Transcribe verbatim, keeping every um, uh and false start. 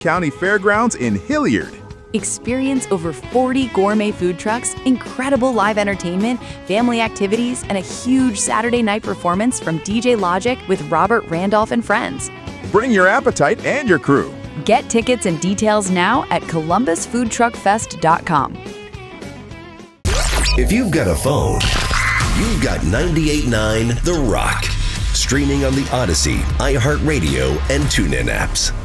County Fairgrounds in Hilliard. Experience over forty gourmet food trucks, incredible live entertainment, family activities, and a huge Saturday night performance from D J Logic with Robert Randolph and friends. Bring your appetite and your crew. Get tickets and details now at columbus food truck fest dot com. If you've got a phone, you've got ninety-eight point nine The Rock. Streaming on the Odyssey, iHeartRadio, and TuneIn apps.